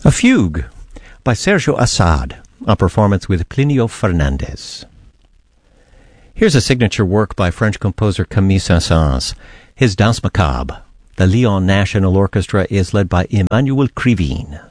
A Fugue by Sergio Assad, a performance with Plinio Fernandez. Here's a signature work by French composer Camille Saint-Saëns, his Danse Macabre. The Lyon National Orchestra is led by Emmanuel Krivine.